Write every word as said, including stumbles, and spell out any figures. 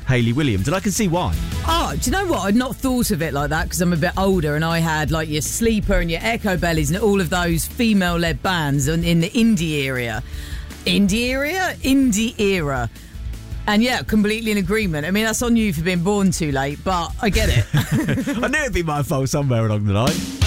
Hayley Williams, and I can see why. Oh, do you know what? I'd not thought of it like that because I'm a bit older and I had like your Sleeper and your Echo Bellies and all of those female-led bands in, in the indie area. Indie area? Indie era. And yeah, completely in agreement. I mean, that's on you for being born too late, but I get it. I knew it'd be my fault somewhere along the line.